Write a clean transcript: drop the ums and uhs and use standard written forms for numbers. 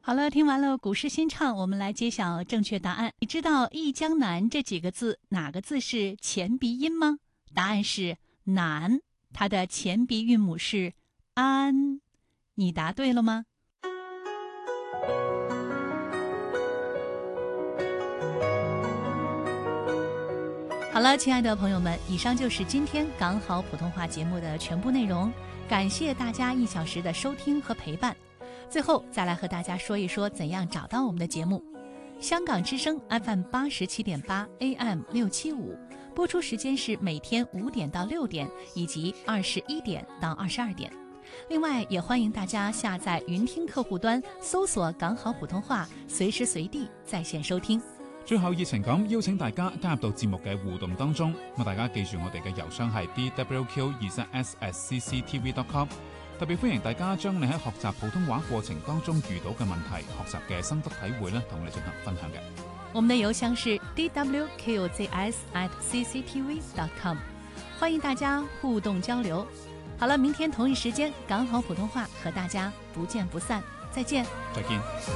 好了，听完了古诗新唱，我们来揭晓正确答案。你知道忆江南这几个字哪个字是前鼻音吗？答案是南，它的前鼻韵母是安。你答对了吗？好了，亲爱的朋友们，以上就是今天港好普通话节目的全部内容，感谢大家1小时的收听和陪伴。最后再来和大家说一说怎样找到我们的节目。香港之声 FM87.8 AM 675，播出时间是每天5点到6点以及21点到22点。另外也欢迎大家下载云听客户端，搜索港好普通话，随时随地在线收听。 最後熱情咁邀請大家加入到節目嘅互動當中，咁大家記住我哋嘅郵箱係 dwq23s@cctv.com， 特別歡迎大家將你喺學習普通話過程當中遇到嘅問題、學習嘅心得體會咧，同我哋進行分享嘅。 我們的郵箱是 dwqzs@cctv.com， 歡迎大家互動交流。好了，明天同一時間港好普通話和大家不見不散，再見。 再見。